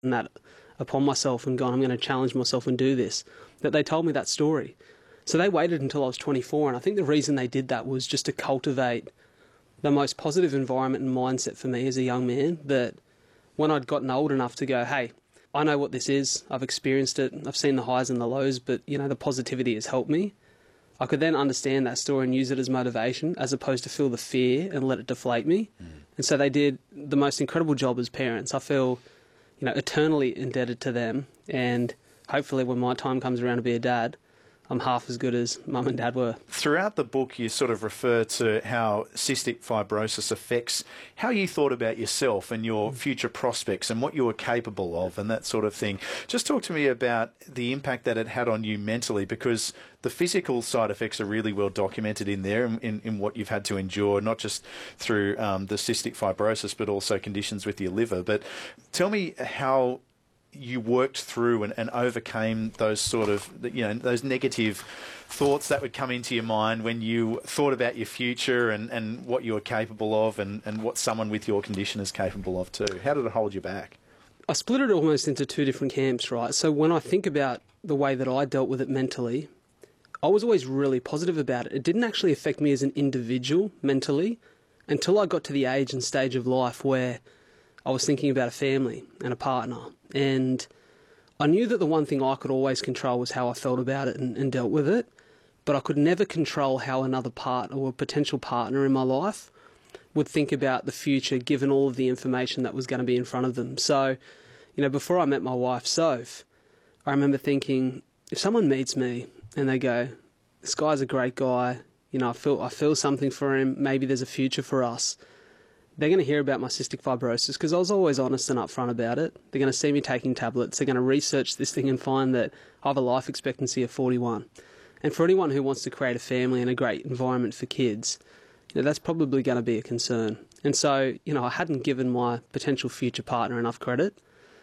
that upon myself and gone, I'm going to challenge myself and do this, that they told me that story. So they waited until I was 24, and I think the reason they did that was just to cultivate the most positive environment and mindset for me as a young man, that when I'd gotten old enough to go, hey, I know what this is, I've experienced it, I've seen the highs and the lows, but, the positivity has helped me. I could then understand that story and use it as motivation, as opposed to feel the fear and let it deflate me. And so they did the most incredible job as parents. I feel, eternally indebted to them, and hopefully when my time comes around to be a dad, I'm half as good as Mum and Dad were. Throughout the book, you sort of refer to how cystic fibrosis affects how you thought about yourself and your future prospects and what you were capable of and that sort of thing. Just talk to me about the impact that it had on you mentally, because the physical side effects are really well documented in there in what you've had to endure, not just through the cystic fibrosis, but also conditions with your liver. But tell me how you worked through and overcame those sort of, those negative thoughts that would come into your mind when you thought about your future and what you were capable of and what someone with your condition is capable of too. How did it hold you back? I split it almost into two different camps, right? So when I think about the way that I dealt with it mentally, I was always really positive about it. It didn't actually affect me as an individual mentally until I got to the age and stage of life where I was thinking about a family and a partner. And I knew that the one thing I could always control was how I felt about it and dealt with it, but I could never control how another partner or a potential partner in my life would think about the future given all of the information that was going to be in front of them. So, before I met my wife, Soph, I remember thinking, if someone meets me and they go, this guy's a great guy, I feel something for him, maybe there's a future for us, they're going to hear about my cystic fibrosis because I was always honest and upfront about it. They're going to see me taking tablets. They're going to research this thing and find that I have a life expectancy of 41. And for anyone who wants to create a family and a great environment for kids, that's probably going to be a concern. And so, I hadn't given my potential future partner enough credit,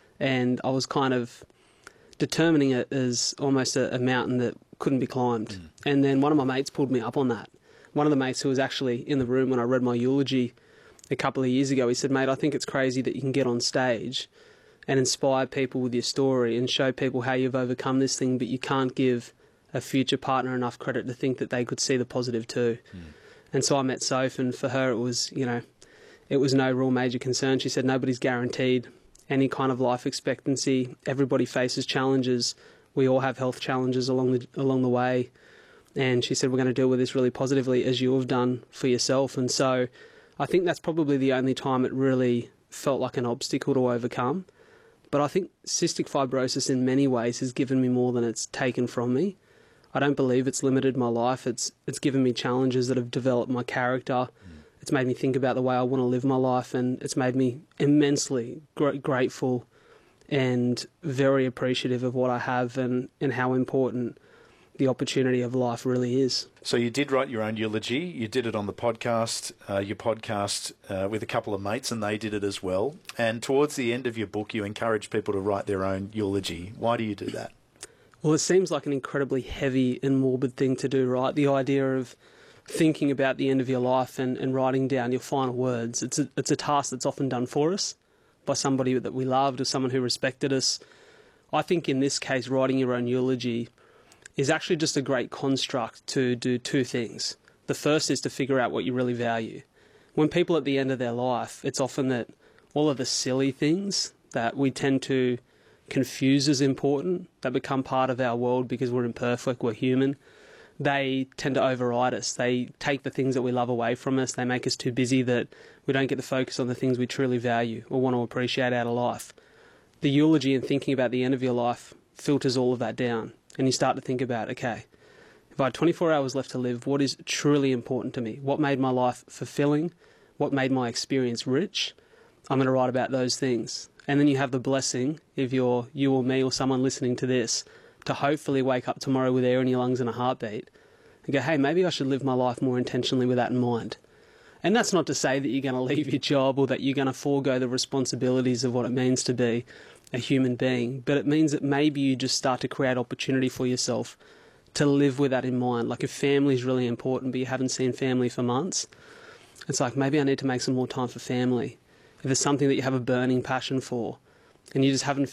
and I was kind of determining it as almost a mountain that couldn't be climbed. And then one of my mates pulled me up on that. One of the mates who was actually in the room when I read my eulogy a couple of years ago, he said, mate, I think it's crazy that you can get on stage and inspire people with your story and show people how you've overcome this thing, but you can't give a future partner enough credit to think that they could see the positive too. And so I met Soph, and for her it was, it was no real major concern. She said nobody's guaranteed any kind of life expectancy. Everybody faces challenges. We all have health challenges along the way. And she said, we're going to deal with this really positively, as you have done for yourself. And so I think that's probably the only time it really felt like an obstacle to overcome. But I think cystic fibrosis in many ways has given me more than it's taken from me. I don't believe it's limited my life. It's given me challenges that have developed my character. It's made me think about the way I want to live my life, and it's made me immensely grateful and very appreciative of what I have and how important the opportunity of life really is. So you did write your own eulogy. You did it on the podcast, your podcast with a couple of mates, and they did it as well. And towards the end of your book, you encourage people to write their own eulogy. Why do you do that? Well, it seems like an incredibly heavy and morbid thing to do, right? The idea of thinking about the end of your life and writing down your final words. It's a task that's often done for us by somebody that we loved or someone who respected us. I think in this case, writing your own eulogy is actually just a great construct to do two things. The first is to figure out what you really value. When people at the end of their life, it's often that all of the silly things that we tend to confuse as important, that become part of our world because we're imperfect, we're human, they tend to override us. They take the things that we love away from us. They make us too busy that we don't get the focus on the things we truly value or want to appreciate out of life. The eulogy and thinking about the end of your life filters all of that down. And you start to think about, okay, if I had 24 hours left to live, what is truly important to me? What made my life fulfilling? What made my experience rich? I'm going to write about those things. And then you have the blessing, if you're you or me or someone listening to this, to hopefully wake up tomorrow with air in your lungs and a heartbeat and go, hey, maybe I should live my life more intentionally with that in mind. And that's not to say that you're going to leave your job or that you're going to forego the responsibilities of what it means to be a human being, but it means that maybe you just start to create opportunity for yourself to live with that in mind. Like if family is really important but you haven't seen family for months, it's like maybe I need to make some more time for family. If there's something that you have a burning passion for and you just haven't